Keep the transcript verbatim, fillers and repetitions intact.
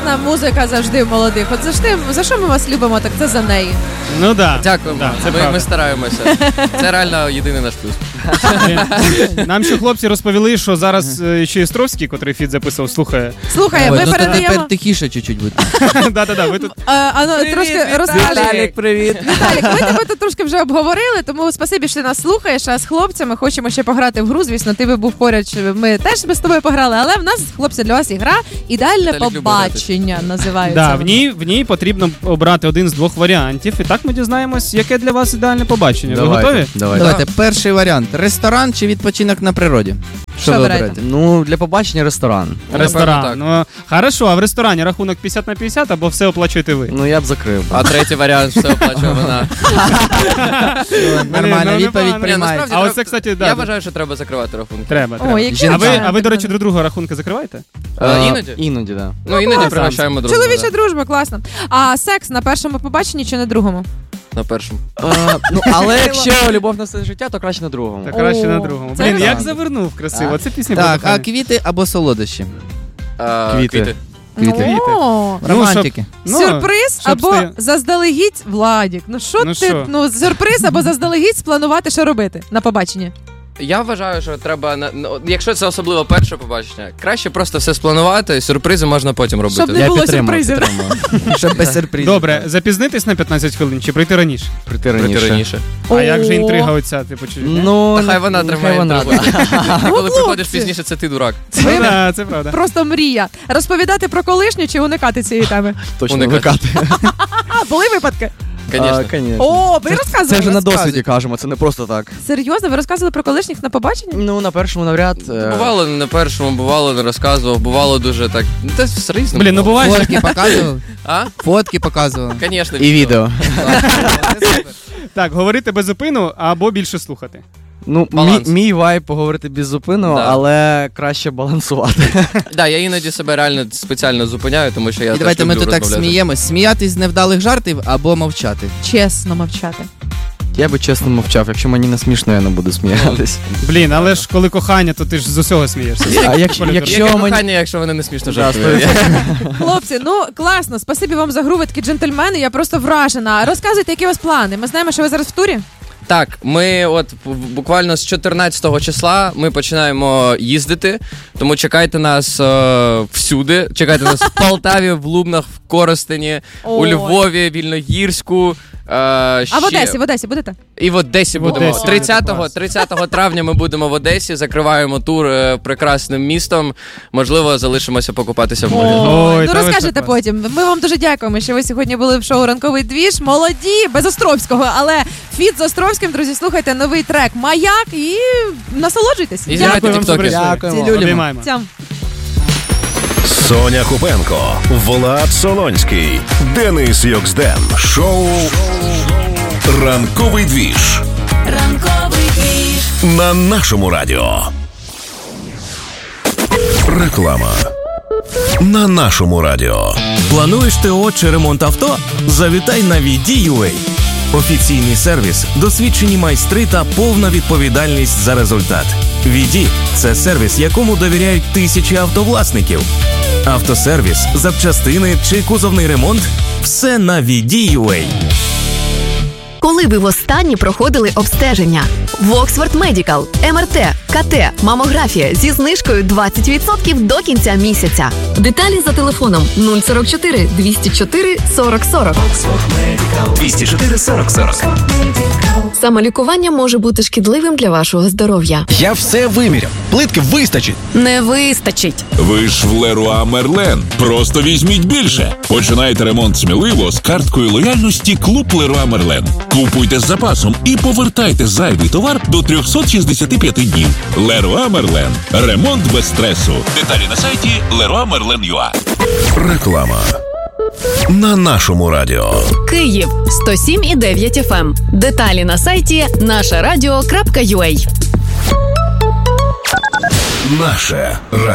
класна музика завжди в молодих. От завжди, за що ми вас любимо, так це за неї. Ну да. Дякуємо. Да, це ми, ми стараємося. Це реально єдиний наш плюс. Нам ще хлопці розповіли, що зараз ще Істровський, котрий фіт записував, слухає. Слухай, ми ну, передаємо... Тепер тихіше чуть-чуть буде. Да-да-да, ви тут... А, а, ну, трошки розкажи. Віталік, привіт. Віталік, ми тебе тут трошки вже обговорили, тому спасибі, що ти нас слухаєш, а з хлопцями хочемо ще пограти в гру. Звісно, ти би був поряд, ми теж би з тобою пограли, але в нас, хлопці, для вас ігра «Ідеальне побачення» називається. Да, в ній, в ній потрібно обрати один з двох варіантів, і так ми дізнаємось, яке для вас ідеальне побачення. Ви Давайте, готові? Давайте. Давайте. Перший варіант. Ресторан чи відпочинок на природі? Що ви берете? оберете? Ну, для побачення ресторан. Ресторан. Напевно, Ну, хорошо, а в ресторані рахунок п'ятдесят на п'ятдесят або все оплачуєте ви? Ну, я б закрив. А третій варіант, все оплачує вона. Нормально, ну, відповідь непогано. приймається. А оце, кстати, да. Я вважаю, що треба закривати рахунки. Треба, О, треба. які А ви, варіанти? а ви, до речі, друг друга рахунки закриваєте? А, іноді? Іноді, так. Ну, іноді класно. пригощаємо друг друга. Чоловіча дружба, класно. А секс на першому побаченні чи на другому? На першому. Ну, але якщо любов на все життя, то краще на другому. Так краще О, на другому. це Блін, як так. завернув красиво. Це пісня Так, про а кохання. квіти або солодощі? А, Квіти. Квіти. Квіти. О, Ну, Романтики. Ну, сюрприз щоб або ти- заздалегідь, Владік. Ну що Ну ти, що? ну сюрприз або заздалегідь спланувати, що робити на побаченні. Я вважаю, що треба, на- ну, якщо це особливо перше побачення, краще просто все спланувати, сюрпризи можна потім робити. Щоб не Я було підтримую, сюрпризів. підтримую. Щоб без сюрпризів. Добре, запізнитись на п'ятнадцять хвилин чи прийти раніше? Прийти Прийти раніше. раніше. А як же О. інтрига оця, типу, чи... Ну, Та хай вона нехай тримає вона, інтригу. да. Ти коли Ну, приходиш хлопці. пізніше, це ти дурак. Ну, да, це правда. Просто мрія. Розповідати про колишню чи уникати цієї теми? Точно Уникати. уникати. А, були випадки? Звісно. А, конечно. О, ви розказували? Це вже на розказуй. досвіді кажемо, це не просто так. Серйозно, ви розказували про колишніх на побаченні? Ну, на першому навряд. е, Бувало на першому, бувало не розказував, бувало дуже так. Ну, це все різно. Блін, ну буває, Фотки показував? А? Фотки показував. Звісно. І відео. так, говорити без зупину або більше слухати. Ну, мій, Баланс. мій вайб поговорити без зупину, Да. але краще балансувати. Да, я іноді себе реально спеціально зупиняю, тому що я І теж давайте ми люблю тут так розмовляти. сміємось. Сміятись з невдалих жартів або мовчати. Чесно мовчати. Я би чесно мовчав, якщо мені не смішно, я не буду сміятись. Блін, але ж коли кохання, то ти ж з усього смієшся. А якщо, Політор. якщо Яке мені... кохання, якщо вони не смішно Да, жартують. Хлопці, ну класно, спасибі вам за гру, ви такі джентльмени, я просто вражена. Розказуйте, які у вас плани. Ми знаємо, що ви зараз в турі. Так, ми от б- буквально з чотирнадцятого числа ми починаємо їздити, тому чекайте нас е, всюди. Чекайте нас в Полтаві, в Лубнах, в Коростені, у Ой. Львові, Вільногірську. Е, А ще... в Одесі, в Одесі будете? І в Одесі В будемо. Одесі. тридцятого, Клас. тридцятого травня ми будемо в Одесі, закриваємо тур е, прекрасним містом. Можливо, залишимося покупатися в морі. Ой, ну та ви розкажете що, клас. потім. Ми вам дуже дякуємо, що ви сьогодні були в шоу «Ранковий двіж». Молоді, без Островського, але фіт з Островським, друзі, слухайте новий трек «Маяк» і насолоджуйтесь. І знімайте Дякую вам, що тіктоки. прийшли. Дякуємо. Цілюлімо. Обіймаємо. Цям. Соня Купенко, Влад Солонський, Денис Йоксден. Шоу «Ранковий двіж» Ранковий двіж. на нашому радіо. Реклама на нашому радіо. Плануєш ТО чи ремонт авто? Завітай на ві ді ю ей. Офіційний сервіс, досвідчені майстри та повна відповідальність за результат. ві ді – це сервіс, якому довіряють тисячі автовласників. Автосервіс, запчастини чи кузовний ремонт – все на ві ді ю ей. Коли ви востаннє проходили обстеження? В Oxford Medical, ем ер те, ка те, мамографія зі знижкою двадцять відсотків до кінця місяця. Деталі за телефоном нуль сорок чотири двісті чотири сорок сорок. двісті чотири сорок сорок. Самолікування може бути шкідливим для вашого здоров'я. Я все виміряв. Плитки вистачить. Не вистачить. Ви ж в Леруа Мерлен. Просто візьміть більше. Починайте ремонт сміливо з карткою лояльності «Клуб Леруа Мерлен». Купуйте з запасом і повертайте зайвий товар до триста шістдесят п'ять днів. Леруа Мерлен. Ремонт без стресу. Деталі на сайті леруа мерлен крапка ю а. Реклама на нашому радіо. Київ сто сім і дев'ять еф ем. Деталі на сайті наша радіо крапка ю а. Наше радіо.